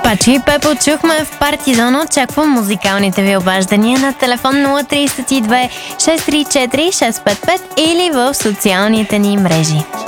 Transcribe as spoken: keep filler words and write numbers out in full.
Пачо и Пепо чухме в Партизон. Очаквам музикалните ви обаждания на телефон нула три две шест три четири шест пет пет или в социалните ни мрежи.